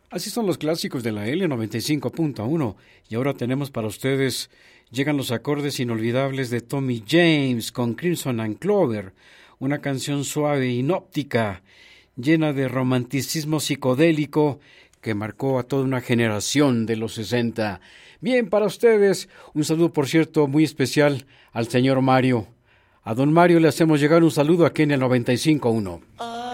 Así son los clásicos de la L95.1 y ahora tenemos para ustedes, llegan los acordes inolvidables de Tommy James con Crimson and Clover, una canción suave, hinóptica, llena de romanticismo psicodélico que marcó a toda una generación de los 60. Bien, para ustedes, un saludo por cierto muy especial al señor Mario. A don Mario le hacemos llegar un saludo aquí en el 95.1.